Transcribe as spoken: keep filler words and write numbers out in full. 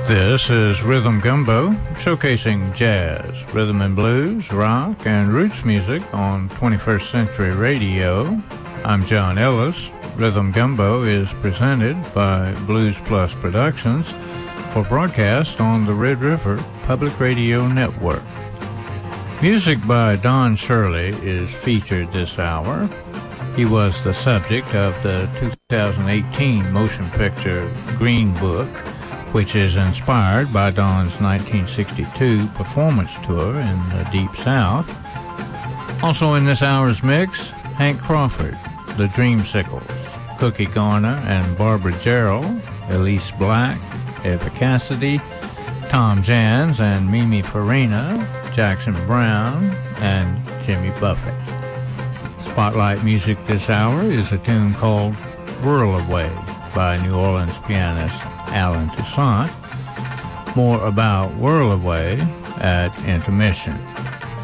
This is Rhythm Gumbo, showcasing jazz, rhythm and blues, rock, and roots music on twenty-first Century Radio. I'm John Ellis. Rhythm Gumbo is presented by Blues Plus Productions for broadcast on the Red River Public Radio Network. Music by Don Shirley is featured this hour. He was the subject of the two thousand eighteen motion picture Green Book, which is inspired by Don's nineteen sixty-two performance tour in the Deep South. Also in this hour's mix, Hank Crawford, the Dreamsicles, Cookie Garner and Barbara Gerald, Elise Black, Eva Cassidy, Tom Jans and Mimi Farina, Jackson Brown, and Jimmy Buffett. Spotlight music this hour is a tune called Whirl Away by New Orleans pianist Alan Toussaint. More about Whirl Away at intermission.